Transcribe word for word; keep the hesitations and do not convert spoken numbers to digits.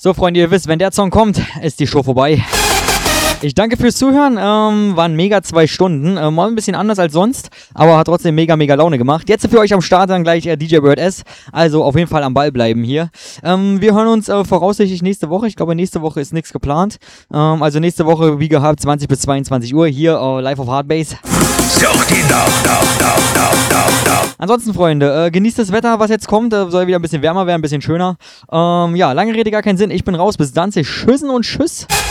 So, Freunde, ihr wisst, wenn der Song kommt, ist die Show vorbei. Ich danke fürs Zuhören, ähm, waren mega zwei Stunden, äh, mal ein bisschen anders als sonst, aber hat trotzdem mega, mega Laune gemacht. Jetzt für euch am Start dann gleich äh, D J Bird S, also auf jeden Fall am Ball bleiben hier. Ähm, wir hören uns äh, voraussichtlich nächste Woche, ich glaube nächste Woche ist nichts geplant, ähm, also nächste Woche wie gehabt zwanzig bis zweiundzwanzig Uhr hier äh, live auf Hardbase. Ansonsten, Freunde, äh, genießt das Wetter, was jetzt kommt, äh, soll wieder ein bisschen wärmer werden, ein bisschen schöner. Ähm, ja, lange Rede, gar keinen Sinn, ich bin raus, bis dann, tschüssen und tschüss.